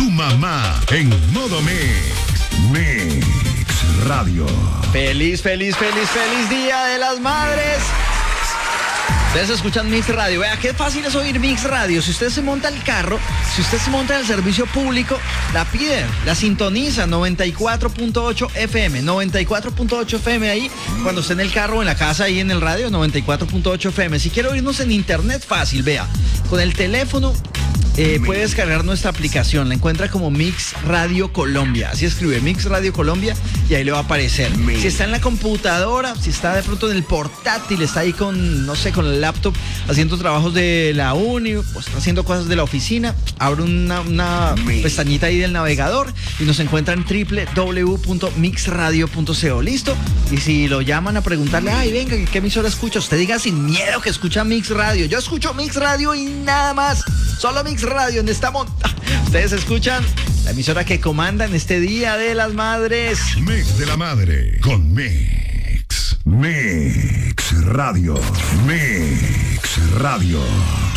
mamá en modo mix. Mix Radio. Feliz Día de las Madres. Ustedes escuchan Mix Radio. Vea, qué fácil es oír Mix Radio. Si usted se monta al carro, si usted se monta en el servicio público, la pide, la sintoniza 94.8 FM. 94.8 FM ahí, cuando esté en el carro o en la casa, ahí en el radio, 94.8 FM. Si quiere oírnos en internet, fácil, vea. Con el teléfono puede descargar nuestra aplicación. La encuentra como Mix Radio Colombia. Así escribe, Mix Radio Colombia, y ahí le va a aparecer. Si está en la computadora, si está de pronto en el portátil, está ahí con, no sé, con el laptop, haciendo trabajos de la uni, o está haciendo cosas de la oficina, abre una pestañita ahí del navegador y nos encuentra en www.mixradio.co. ¿Listo? Y si lo llaman a preguntarle, ay, venga, ¿qué emisora escucha? Usted diga sin miedo que escucha Mix Radio. Yo escucho Mix Radio y nada más. Solo Mix Radio, en esta monta. Ustedes escuchan la emisora que comanda en este Día de las Madres. Mix de la Madre con Mix. Mix Radio. Mix Radio.